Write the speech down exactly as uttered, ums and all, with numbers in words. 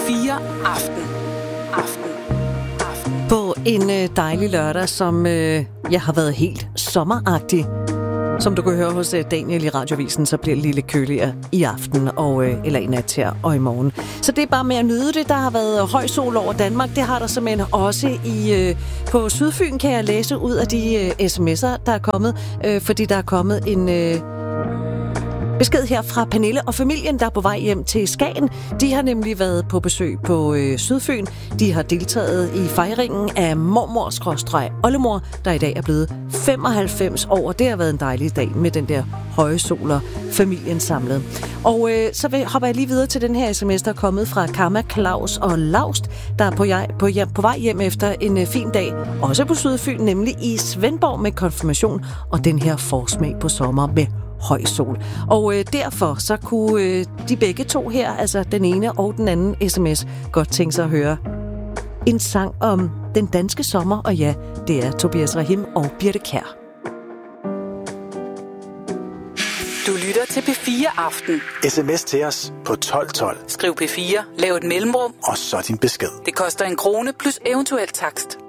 fire Aften. Aften. Aften. På en øh, dejlig lørdag, som øh, jeg har været helt sommeragtig. Som du kan høre hos øh, Daniel i Radiovisen, så bliver det lidt køligere i aften, og, øh, eller i nat her og i morgen. Så det er bare med at nyde det. Der har været høj sol over Danmark. Det har der simpelthen også i, øh, på Sydfyn, kan jeg læse ud af de øh, sms'er, der er kommet. Øh, fordi der er kommet en... Øh, Besked her fra Pernille og familien, der er på vej hjem til Skagen. De har nemlig været på besøg på øh, Sydfyn. De har deltaget i fejringen af mormor-oldemor, der i dag er blevet femoghalvfems år. Det har været en dejlig dag med den der høje sol og familien samlet. Og øh, så vil, hopper jeg lige videre til den her sms, der er kommet fra Karma, Claus og Laust, der er på, jeg, på, ja, på vej hjem efter en øh, fin dag. Også på Sydfyn, nemlig i Svendborg med konfirmation og den her forsmag på sommer med høj sol. Og øh, derfor så kunne øh, de begge to her, altså den ene og den anden sms, godt tænke sig at høre en sang om den danske sommer. Og ja, det er Tobias Rahim og Birthe Kjær. Du lytter til P fire Aften. Sms til os på tolv tolv. Skriv P fire, lav et mellemrum, og så din besked. Det koster en krone plus eventuel takst.